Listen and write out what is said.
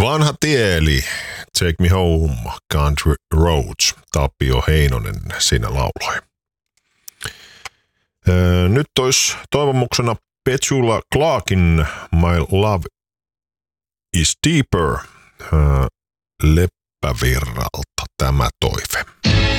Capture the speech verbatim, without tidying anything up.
Vanha tie eli Take Me Home, Country Roads. Tapio Heinonen siinä lauloi. Öö, nyt olisi toivomuksena Petula Clarkin My Love is Deeper öö, Leppävirralta tämä toive.